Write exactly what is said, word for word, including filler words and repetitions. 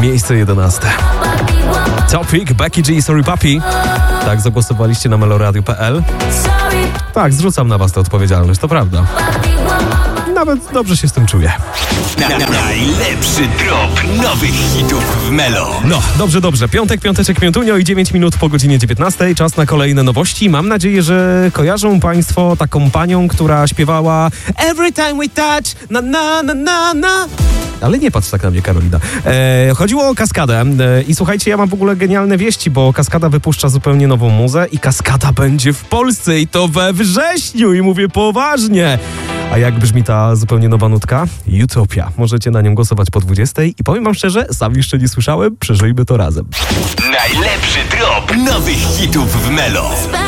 Miejsce jedenaste. Topic, Becky G, Sorry Papi. Tak, zagłosowaliście na meloradio kropka p l. Tak, zrzucam na was tę odpowiedzialność, to prawda. Nawet dobrze się z tym czuję. Na, na, najlepszy drop nowych hitów w Melo. No, dobrze, dobrze. Piątek, piąteczek, piątunio i dziewięć minut po godzinie dziewiętnastej. Czas na kolejne nowości. Mam nadzieję, że kojarzą państwo taką panią, która śpiewała Every time we touch, na na na na na. Ale nie patrz tak na mnie, Karolina. E, chodziło o Kaskadę. E, I słuchajcie, ja mam w ogóle genialne wieści, bo Kaskada wypuszcza zupełnie nową muzę i Kaskada będzie w Polsce i to we wrześniu. I mówię poważnie. A jak brzmi ta zupełnie nowa nutka? Utopia. Możecie na nią głosować po dwudziestej i powiem wam szczerze, sam jeszcze nie słyszałem, przeżyjmy to razem. Najlepszy drop nowych hitów w Melo.